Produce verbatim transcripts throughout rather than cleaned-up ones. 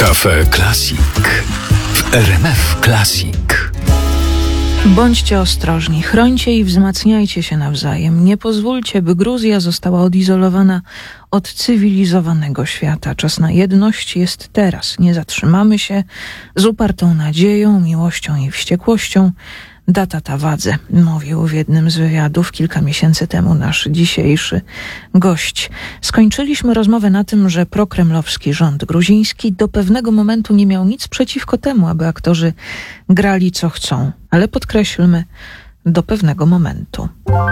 Cafe Classic w R M F Classic. Bądźcie ostrożni, chrońcie i wzmacniajcie się nawzajem. Nie pozwólcie, by Gruzja została odizolowana od cywilizowanego świata. Czas na jedność jest teraz. Nie zatrzymamy się. Z upartą nadzieją, miłością i wściekłością Data Tawadze, mówił w jednym z wywiadów kilka miesięcy temu nasz dzisiejszy gość. Skończyliśmy rozmowę na tym, że prokremlowski rząd gruziński do pewnego momentu nie miał nic przeciwko temu, aby aktorzy grali co chcą. Ale podkreślmy, do pewnego momentu.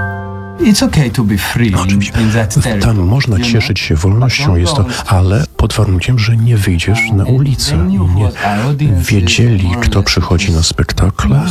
It's okay to be free No, oczywiście. in that territory. Tam można cieszyć się wolnością, jest to, ale pod warunkiem, że nie wyjdziesz na ulicę i nie wiedzieli, kto przychodzi na spektakle.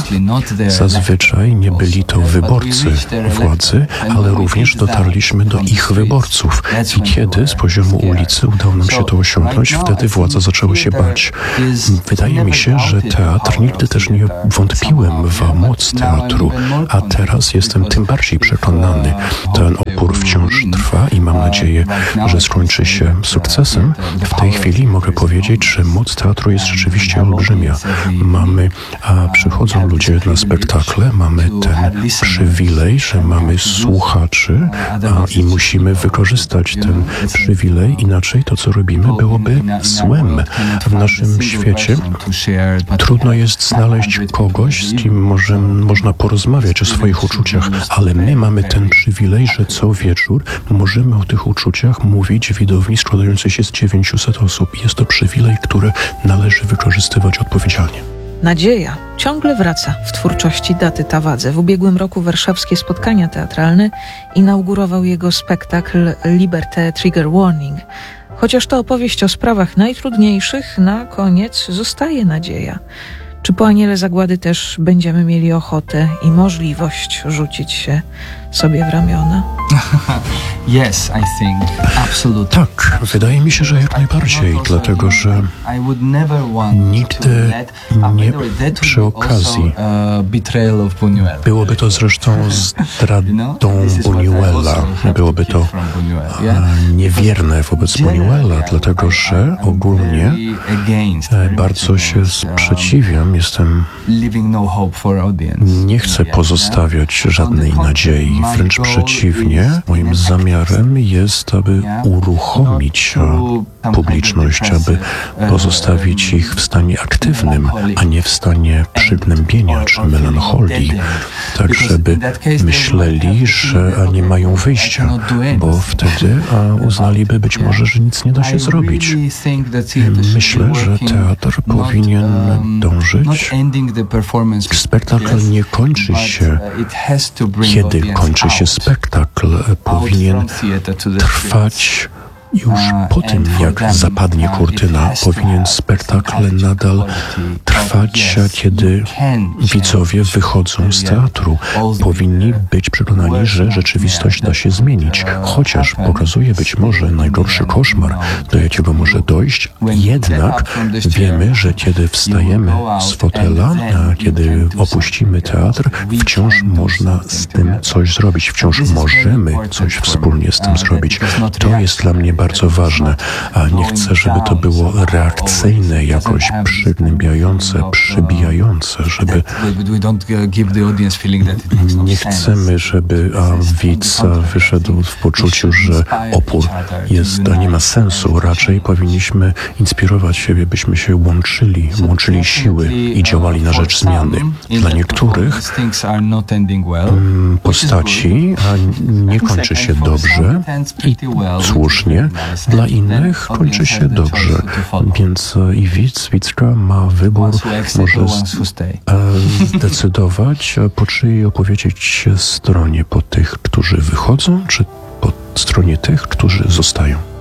Zazwyczaj nie byli to wyborcy władzy, ale również dotarliśmy do ich wyborców. I kiedy z poziomu ulicy udało nam się to osiągnąć, wtedy władza zaczęła się bać. Wydaje mi się, że teatr, nigdy też nie wątpiłem w moc teatru, a teraz jestem tym bardziej przekonany. Ten opór wciąż trwa i mam nadzieję, że skończy się sukcesem. W tej chwili mogę powiedzieć, że moc teatru jest rzeczywiście olbrzymia. Mamy, a przychodzą ludzie na spektakle, mamy ten przywilej, że mamy słuchaczy a, i musimy wykorzystać ten przywilej, inaczej to, co robimy, byłoby złem. W naszym świecie trudno jest znaleźć kogoś, z kim może, można porozmawiać o swoich uczuciach, ale my mamy ten przywilej, że co wieczór możemy o tych uczuciach mówić widowni składającej się z dziewięciuset osób. Jest to przywilej, który należy wykorzystywać odpowiedzialnie. Nadzieja ciągle wraca w twórczości Daty Tawadze. W ubiegłym roku warszawskie spotkania teatralne inaugurował jego spektakl Liberté Trigger Warning. Chociaż to opowieść o sprawach najtrudniejszych, na koniec zostaje nadzieja. Czy po Aniele Zagłady też będziemy mieli ochotę i możliwość rzucić się sobie w ramiona? Yes, I think absolutely. Tak, wydaje mi się, że jak najbardziej, dlatego że nigdy nie przy okazji byłoby to zresztą zdradą Buñuela, byłoby to niewierne wobec Buñuela, dlatego że ogólnie bardzo się sprzeciwiam, jestem, nie chcę pozostawiać żadnej nadziei, wręcz przeciwnie, moim zamiarem jest, aby uruchomić publiczność, aby pozostawić ich w stanie aktywnym, a nie w stanie przygnębienia czy melancholii, tak żeby myśleli, że nie mają wyjścia, bo wtedy uznaliby być może, że nic nie da się zrobić. Myślę, że teatr powinien dążyć. Spektakl nie kończy się, kiedy kończy się spektakl, powinien trwać już po tym, jak zapadnie kurtyna, powinien spektakl nadal trwać, kiedy widzowie wychodzą z teatru. Powinni być przekonani, że rzeczywistość da się zmienić, chociaż pokazuje być może najgorszy koszmar, do jakiego może dojść. Jednak wiemy, że kiedy wstajemy z fotela, a kiedy opuścimy teatr, wciąż można z tym coś zrobić, wciąż możemy coś wspólnie z tym zrobić. To jest dla mnie bardzo ważne, a nie chcę, żeby to było reakcyjne, jakoś przygnębiające, przybijające, żeby nie chcemy, żeby a widz wyszedł w poczuciu, że opór jest, a nie ma sensu. Raczej powinniśmy inspirować siebie, byśmy się łączyli, łączyli siły i działali na rzecz zmiany. Dla niektórych postaci nie kończy się dobrze i słusznie, dla innych kończy się dobrze, więc i widz, widzka ma wybór, może zdecydować, po czyjej opowiedzieć stronie, po tych, którzy wychodzą, czy po stronie tych, którzy zostają.